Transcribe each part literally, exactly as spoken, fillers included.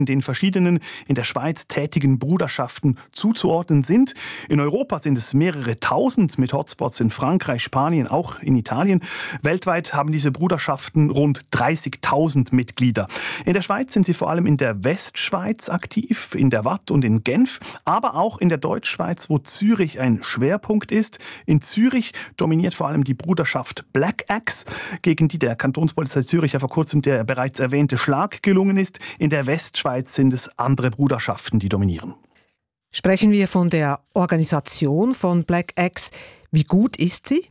den verschiedenen in der Schweiz tätigen Bruderschaften zuzuordnen sind. In Europa sind es mehrere tausend mit Hotspots in Frankreich, Spanien, auch in Italien. Weltweit haben diese Bruderschaften rund dreißigtausend Mitglieder. In der Schweiz sind sie vor allem in der Westschweiz aktiv, in der Waadt und in Genf, aber auch in der Deutschschweiz, wo Zürich ein Schwerpunkt ist. In Zürich dominiert vor allem die Bruderschaft Black Axe, gegen die der Kantonspolizei Zürich ja vor kurzem der bereits erwähnte Schlag gelungen ist. In der Westschweiz sind es andere Bruderschaften, die dominieren. Sprechen wir von der Organisation von Black Axe. Wie gut ist sie?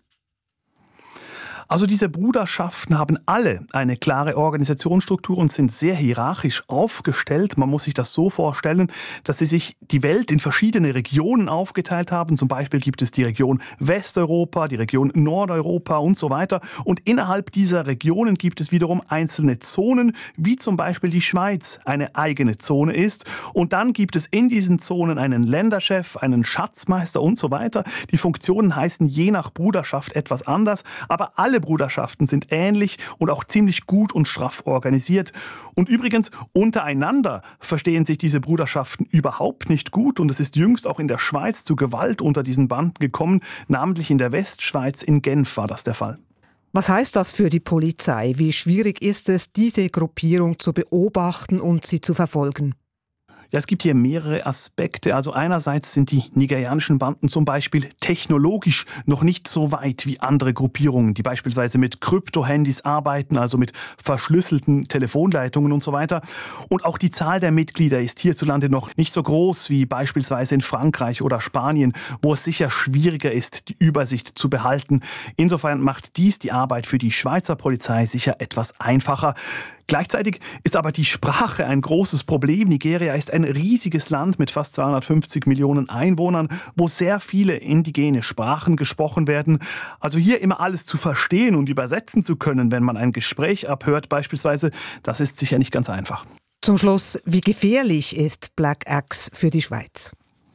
Also diese Bruderschaften haben alle eine klare Organisationsstruktur und sind sehr hierarchisch aufgestellt. Man muss sich das so vorstellen, dass sie sich die Welt in verschiedene Regionen aufgeteilt haben. Zum Beispiel gibt es die Region Westeuropa, die Region Nordeuropa und so weiter. Und innerhalb dieser Regionen gibt es wiederum einzelne Zonen, wie zum Beispiel die Schweiz eine eigene Zone ist. Und dann gibt es in diesen Zonen einen Länderchef, einen Schatzmeister und so weiter. Die Funktionen heißen je nach Bruderschaft etwas anders, aber alle Bruderschaften sind ähnlich und auch ziemlich gut und straff organisiert. Und übrigens, untereinander verstehen sich diese Bruderschaften überhaupt nicht gut. Und es ist jüngst auch in der Schweiz zu Gewalt unter diesen Banden gekommen. Namentlich in der Westschweiz, in Genf war das der Fall. Was heißt das für die Polizei? Wie schwierig ist es, diese Gruppierung zu beobachten und sie zu verfolgen? Ja, es gibt hier mehrere Aspekte. Also einerseits sind die nigerianischen Banden zum Beispiel technologisch noch nicht so weit wie andere Gruppierungen, die beispielsweise mit Krypto-Handys arbeiten, also mit verschlüsselten Telefonleitungen und so weiter. Und auch die Zahl der Mitglieder ist hierzulande noch nicht so groß wie beispielsweise in Frankreich oder Spanien, wo es sicher schwieriger ist, die Übersicht zu behalten. Insofern macht dies die Arbeit für die Schweizer Polizei sicher etwas einfacher. Gleichzeitig ist aber die Sprache ein großes Problem. Nigeria ist ein riesiges Land mit fast zweihundertfünfzig Millionen Einwohnern, wo sehr viele indigene Sprachen gesprochen werden. Also hier immer alles zu verstehen und übersetzen zu können, wenn man ein Gespräch abhört beispielsweise, das ist sicher nicht ganz einfach. Zum Schluss, wie gefährlich ist Black Axe für die Schweiz?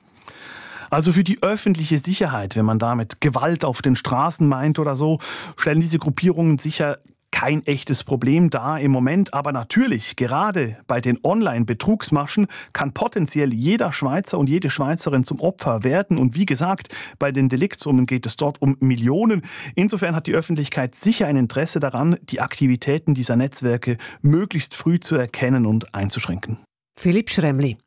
Also für die öffentliche Sicherheit, wenn man damit Gewalt auf den Straßen meint oder so, stellen diese Gruppierungen sicher kein echtes Problem dar im Moment, aber natürlich, gerade bei den Online-Betrugsmaschen kann potenziell jeder Schweizer und jede Schweizerin zum Opfer werden. Und wie gesagt, bei den Deliktssummen geht es dort um Millionen. Insofern hat die Öffentlichkeit sicher ein Interesse daran, die Aktivitäten dieser Netzwerke möglichst früh zu erkennen und einzuschränken. Philipp Schremli.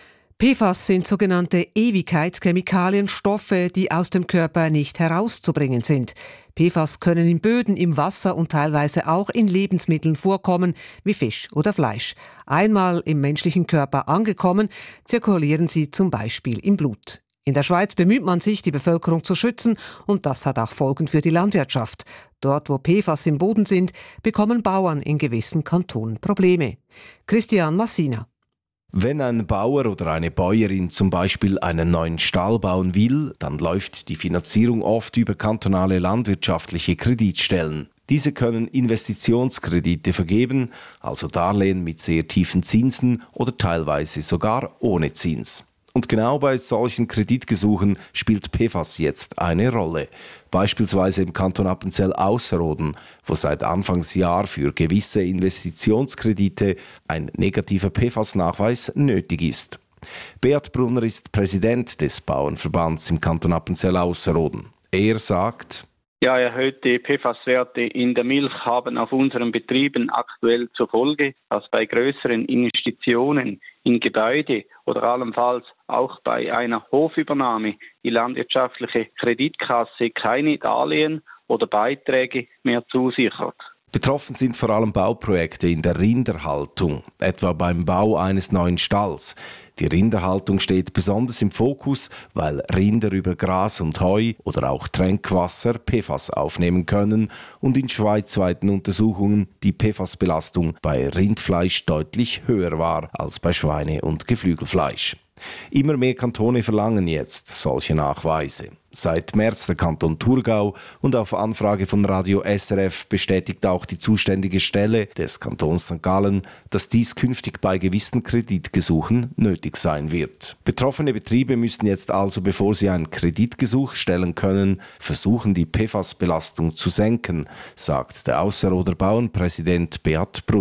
P F A S sind sogenannte Ewigkeitschemikalien, Stoffe, die aus dem Körper nicht herauszubringen sind. P F A S können in Böden, im Wasser und teilweise auch in Lebensmitteln vorkommen, wie Fisch oder Fleisch. Einmal im menschlichen Körper angekommen, zirkulieren sie zum Beispiel im Blut. In der Schweiz bemüht man sich, die Bevölkerung zu schützen, und das hat auch Folgen für die Landwirtschaft. Dort, wo P F A S im Boden sind, bekommen Bauern in gewissen Kantonen Probleme. Christian Massina. Wenn ein Bauer oder eine Bäuerin zum Beispiel einen neuen Stall bauen will, dann läuft die Finanzierung oft über kantonale landwirtschaftliche Kreditstellen. Diese können Investitionskredite vergeben, also Darlehen mit sehr tiefen Zinsen oder teilweise sogar ohne Zins. Und genau bei solchen Kreditgesuchen spielt P F A S jetzt eine Rolle. Beispielsweise im Kanton Appenzell-Ausserrhoden, wo seit Anfangsjahr für gewisse Investitionskredite ein negativer P F A S-Nachweis nötig ist. Beat Brunner ist Präsident des Bauernverbands im Kanton Appenzell-Ausserrhoden. Er sagt: Ja, erhöhte P F A S-Werte in der Milch haben auf unseren Betrieben aktuell zur Folge, dass bei größeren Investitionen in Gebäude oder allenfalls auch bei einer Hofübernahme die landwirtschaftliche Kreditkasse keine Darlehen oder Beiträge mehr zusichert. Betroffen sind vor allem Bauprojekte in der Rinderhaltung, etwa beim Bau eines neuen Stalls. Die Rinderhaltung steht besonders im Fokus, weil Rinder über Gras und Heu oder auch Tränkwasser P F A S aufnehmen können und in schweizweiten Untersuchungen die P F A S-Belastung bei Rindfleisch deutlich höher war als bei Schweine- und Geflügelfleisch. Immer mehr Kantone verlangen jetzt solche Nachweise. Seit März der Kanton Thurgau und auf Anfrage von Radio S R F bestätigt auch die zuständige Stelle des Kantons Sankt Gallen, dass dies künftig bei gewissen Kreditgesuchen nötig sein wird. Betroffene Betriebe müssen jetzt also, bevor sie ein Kreditgesuch stellen können, versuchen, die P F A S-Belastung zu senken, sagt der Ausserrhoder Bauernpräsident Beat Brunner.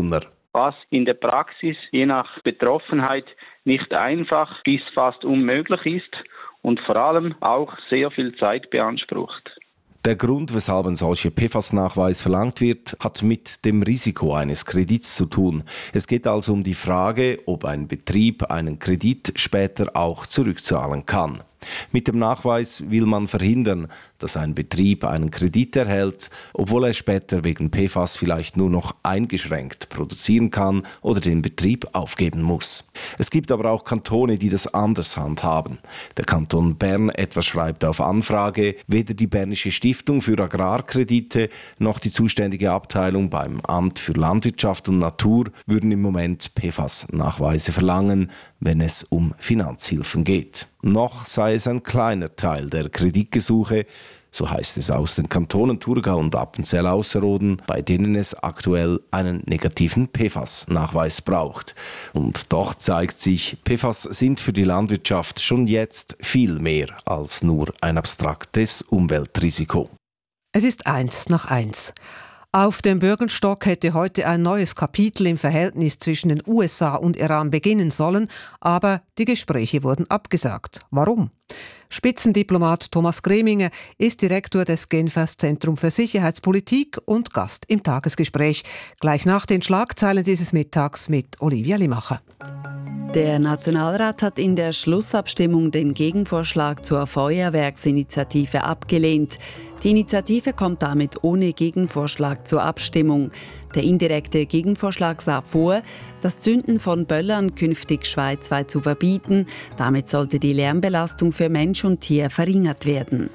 was in der Praxis je nach Betroffenheit nicht einfach bis fast unmöglich ist und vor allem auch sehr viel Zeit beansprucht. Der Grund, weshalb ein solcher P F A S-Nachweis verlangt wird, hat mit dem Risiko eines Kredits zu tun. Es geht also um die Frage, ob ein Betrieb einen Kredit später auch zurückzahlen kann. Mit dem Nachweis will man verhindern, dass ein Betrieb einen Kredit erhält, obwohl er später wegen P F A S vielleicht nur noch eingeschränkt produzieren kann oder den Betrieb aufgeben muss. Es gibt aber auch Kantone, die das anders handhaben. Der Kanton Bern etwa schreibt auf Anfrage, weder die Bernische Stiftung für Agrarkredite noch die zuständige Abteilung beim Amt für Landwirtschaft und Natur würden im Moment P F A S-Nachweise verlangen, wenn es um Finanzhilfen geht. Noch sei es ein kleiner Teil der Kreditgesuche, so heißt es aus den Kantonen Thurgau und Appenzell-Ausserrhoden, bei denen es aktuell einen negativen P F A S-Nachweis braucht. Und doch zeigt sich, P F A S sind für die Landwirtschaft schon jetzt viel mehr als nur ein abstraktes Umweltrisiko. Es ist eins nach eins. Auf dem Bürgenstock hätte heute ein neues Kapitel im Verhältnis zwischen den U S A und Iran beginnen sollen, aber die Gespräche wurden abgesagt. Warum? Spitzendiplomat Thomas Greminger ist Direktor des Genfers Zentrum für Sicherheitspolitik und Gast im Tagesgespräch. Gleich nach den Schlagzeilen dieses Mittags mit Olivia Limacher. Der Nationalrat hat in der Schlussabstimmung den Gegenvorschlag zur Feuerwerksinitiative abgelehnt. Die Initiative kommt damit ohne Gegenvorschlag zur Abstimmung. Der indirekte Gegenvorschlag sah vor, das Zünden von Böllern künftig schweizweit zu verbieten. Damit sollte die Lärmbelastung für Mensch und Tier verringert werden.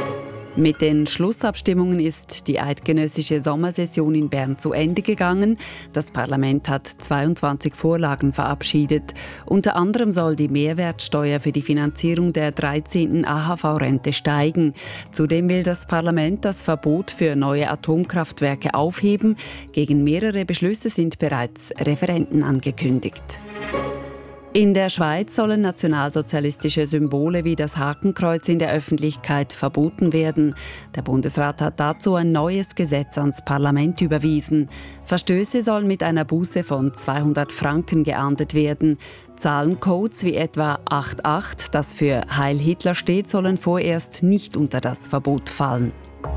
Mit den Schlussabstimmungen ist die eidgenössische Sommersession in Bern zu Ende gegangen. Das Parlament hat zweiundzwanzig Vorlagen verabschiedet. Unter anderem soll die Mehrwertsteuer für die Finanzierung der dreizehnten A H V-Rente steigen. Zudem will das Parlament das Verbot für neue Atomkraftwerke aufheben. Gegen mehrere Beschlüsse sind bereits Referenden angekündigt. In der Schweiz sollen nationalsozialistische Symbole wie das Hakenkreuz in der Öffentlichkeit verboten werden. Der Bundesrat hat dazu ein neues Gesetz ans Parlament überwiesen. Verstöße sollen mit einer Buße von zweihundert Franken geahndet werden. Zahlencodes wie etwa acht acht, das für Heil Hitler steht, sollen vorerst nicht unter das Verbot fallen.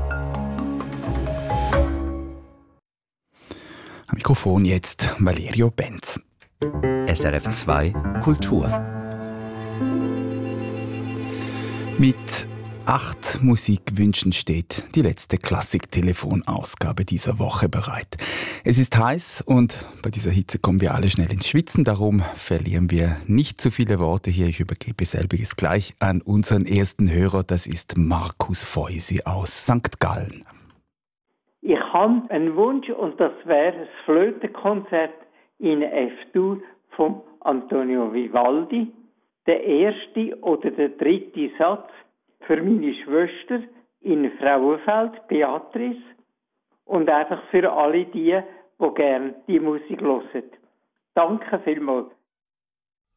Am Mikrofon jetzt Valerio Benz. S R F zwei Kultur. Mit acht Musikwünschen steht die letzte Klassik-Telefonausgabe dieser Woche bereit. Es ist heiß und bei dieser Hitze kommen wir alle schnell ins Schwitzen. Darum verlieren wir nicht zu viele Worte hier. Ich übergebe selbiges gleich an unseren ersten Hörer. Das ist Markus Feusi aus Sankt Gallen. Ich habe einen Wunsch und das wäre das Flötenkonzert in F-Dur von Antonio Vivaldi, der erste oder der dritte Satz für meine Schwester in Frauenfeld, Beatrice, und einfach für alle die, die gerne die Musik hören. Danke vielmals.